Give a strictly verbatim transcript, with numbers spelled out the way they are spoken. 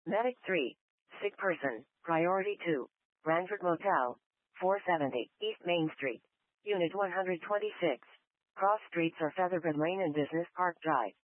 Medic three. Sick person. Priority two. Brantford Motel. four seventy East Main Street. Unit one hundred twenty-six. Cross streets are Featherbed Lane and Business Park Drive.